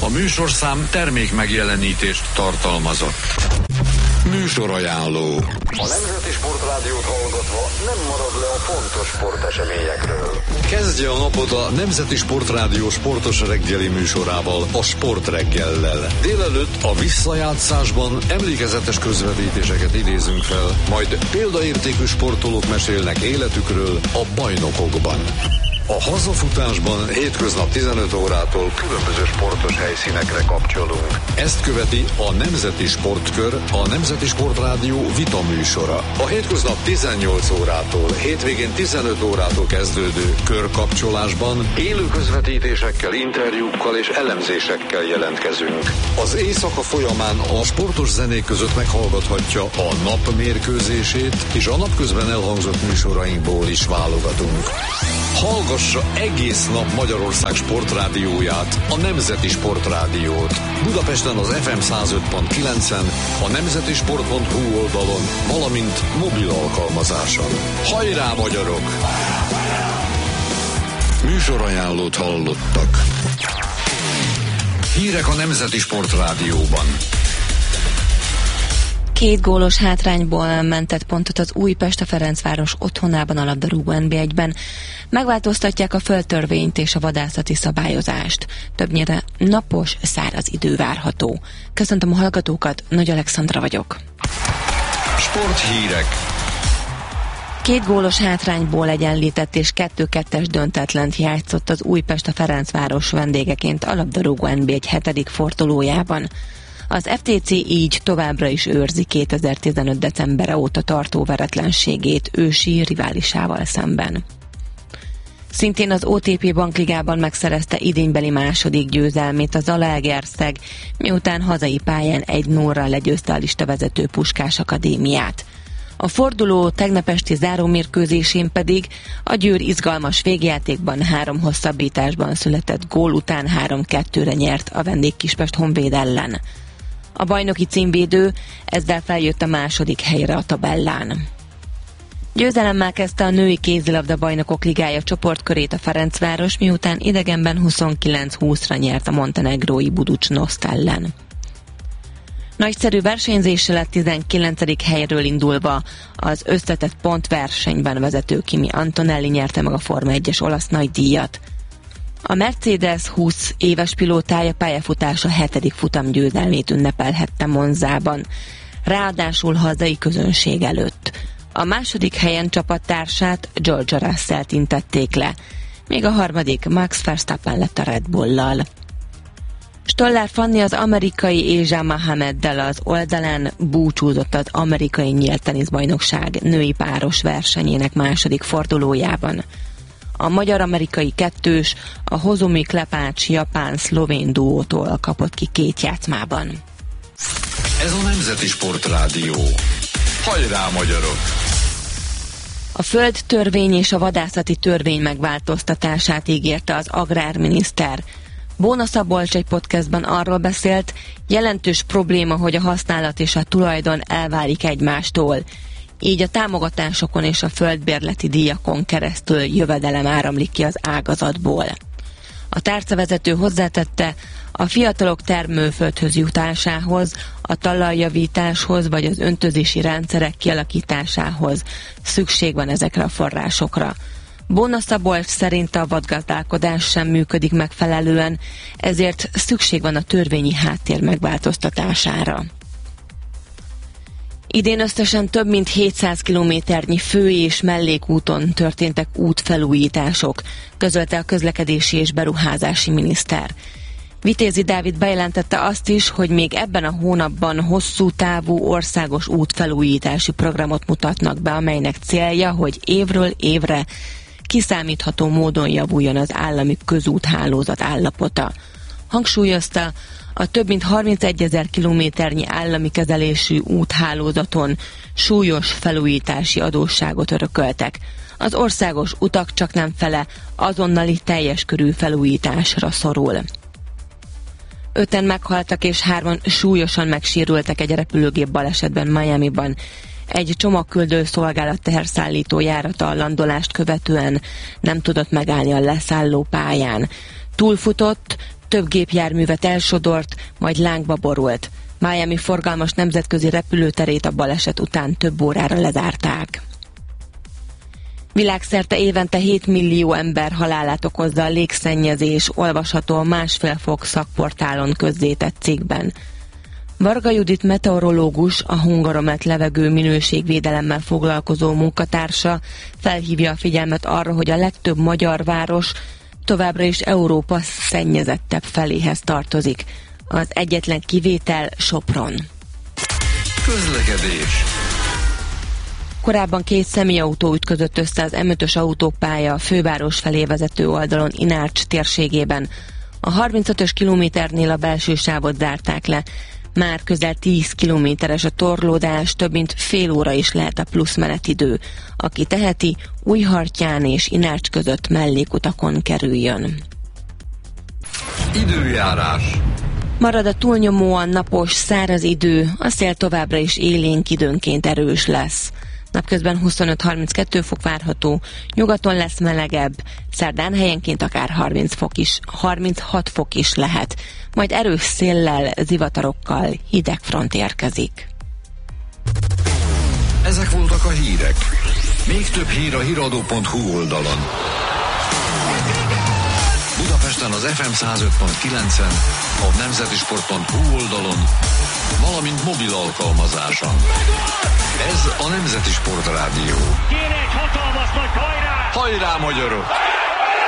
műsorszám termék megjelenítést tartalmazott. Műsorajánló. A Nemzeti Sportrádiót hallgatva nem marad le a fontos sporteseményekről. Kezdje a napot a Nemzeti Sportrádió sportos reggeli műsorával, a Sportreggellel. Délelőtt a visszajátszásban emlékezetes közvetítéseket idézünk fel, majd példaértékű sportolók mesélnek életükről a bajnokokban. A hazafutásban hétköznap 15 órától különböző sportos helyszínekre kapcsolunk. Ezt követi a Nemzeti Sportkör, a Nemzeti Sportrádió vita műsora. A hétköznap 18 órától, hétvégén 15 órától kezdődő körkapcsolásban élő közvetítésekkel, interjúkkal és elemzésekkel jelentkezünk. Az éjszaka folyamán a sportos zenék között meghallgathatja a nap mérkőzését, és a napközben elhangzott műsorainkból is válogatunk. Hallgassa egész nap Magyarország sportrádióját, a Nemzeti Sportrádiót. Budapesten az FM 105.9-en, a nemzetisport.hu oldalon, valamint mobil alkalmazáson. Hajrá, magyarok! Műsorajánlót hallottak. Hírek a Nemzeti Sportrádióban. 2 gólos hátrányból mentett pontot az Újpest a Ferencváros otthonában a labdarúgó NB1-ben. Megváltoztatják a földtörvényt és a vadászati szabályozást. Többnyire napos, száraz idő várható. Köszöntöm a hallgatókat, Nagy Alexandra vagyok. Sporthírek. 2 gólos hátrányból egyenlített és 2-2-es döntetlent játszott az Újpest a Ferencváros vendégeként a labdarúgó NB1 7. fordulójában. Az FTC így továbbra is őrzi 2015. decembere óta tartó veretlenségét ősi riválisával szemben. Szintén az OTP Bankligában megszerezte idénybeli második győzelmét a Zalaegerszeg, miután hazai pályán 1-0-ra legyőzte a listavezető Puskás Akadémiát. A forduló tegnap esti zárómérkőzésén pedig a Győr izgalmas végjátékban 3 hosszabbításban született gól után 3-2-re nyert a vendég Kispest Honvéd ellen. A bajnoki címvédő ezzel feljött a második helyre a tabellán. Győzelemmel kezdte a női kézilabda bajnokok ligája csoportkörét a Ferencváros, miután idegenben 29-20-ra nyert a montenegrói Buducsnost ellen. Nagyszerű versenyzéssel lett 19. helyről indulva az összetett pontversenyben vezető Kimi Antonelli nyerte meg a Forma 1-es olasz nagydíjat. A Mercedes 20 éves pilótája pályafutása 7. futamgyőzelmét ünnepelhette Monzában, ráadásul hazai közönség előtt. A második helyen csapattársát George Russellt intették le, míg a harmadik Max Verstappen lett a Red Bull-lal. Stollár Fanni az amerikai Asia Mohameddel az oldalán búcsúzott az amerikai nyílt teniszbajnokság női páros versenyének második fordulójában. A magyar-amerikai kettős a Hozumi Klepács japán-szlovén duótól kapott ki 2 játszmában. Ez a Nemzeti Sportrádió. Hajrá, magyarok! A földtörvény és a vadászati törvény megváltoztatását ígérte az agrárminiszter. Bóna Szabolcs egy podcastban arról beszélt, jelentős probléma, hogy a használat és a tulajdon elválik egymástól. Így a támogatásokon és a földbérleti díjakon keresztül jövedelem áramlik ki az ágazatból. A tárcavezető hozzátette, a fiatalok termőföldhöz jutásához, a talajjavításhoz vagy az öntözési rendszerek kialakításához szükség van ezekre a forrásokra. Bóna Szabolcs szerint a vadgazdálkodás sem működik megfelelően, ezért szükség van a törvényi háttér megváltoztatására. Idén összesen több mint 700 kilométernyi fő- és mellékúton történtek útfelújítások, közölte a közlekedési és beruházási miniszter. Vitézi Dávid bejelentette azt is, hogy még ebben a hónapban hosszú távú országos útfelújítási programot mutatnak be, amelynek célja, hogy évről évre kiszámítható módon javuljon az állami közúthálózat állapota. Hangsúlyozta, a több mint 31 000 kilométernyi állami kezelésű úthálózaton súlyos felújítási adósságot örököltek. Az országos utak csaknem fele azonnali teljes körű felújításra szorul. 5-en meghaltak és 3-an súlyosan megsérültek egy repülőgép balesetben Miamiban. Egy csomagküldő szolgálat teherszállító járata a landolást követően nem tudott megállni a leszálló pályán. Túlfutott, több gépjárművet elsodort, majd lángba borult. Miami forgalmas nemzetközi repülőterét a baleset után több órára lezárták. Világszerte évente 7 millió ember halálát okozza a légszennyezés, olvasható a 1,5 fok szakportálon közzétett cikkben. Varga Judit meteorológus, a Hungaromet levegő minőségvédelemmel foglalkozó munkatársa felhívja a figyelmet arra, hogy a legtöbb magyar város továbbra is Európa szennyezettebb feléhez tartozik. Az egyetlen kivétel Sopron. Közlekedés. Korábban 2 személyautó ütközött össze az M5-ös autópálya a főváros felé vezető oldalon Inárcs térségében. A 35-ös kilométernél a belső sávot zárták le. Már közel 10 kilométeres a torlódás, több mint fél óra is lehet a plusz menetidő. Aki teheti, Újhartyán és Inárcs között mellékutakon kerüljön. Időjárás. Marad a túlnyomóan napos, száraz idő, a szél továbbra is élénk, időnként erős lesz. Napközben 25-32 fok várható, nyugaton lesz melegebb, szerdán helyenként akár 36 fok is lehet, majd erős széllel, zivatarokkal hideg front érkezik. Ezek voltak a hírek. Még több hír a hiradó.hu oldalon. Budapesten az FM 105.9-en, a nemzetisport.hu oldalon, valamint mobil alkalmazáson. Ez a Nemzeti Sport Rádió. Kéne egy hatalmas nagy hajrá! Hajrá, magyarok!